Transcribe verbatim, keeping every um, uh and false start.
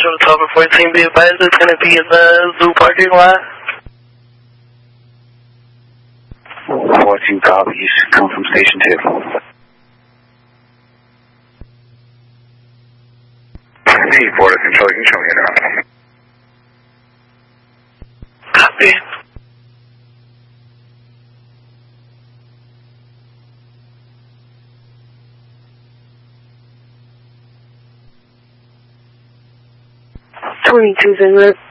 scheduled twelve and fourteen. Be advised it's going to be in the zoo parking lot. fourteen copies. Come from station two. Hey, border control, you can show me around. Copy. twenty-two Zenrep.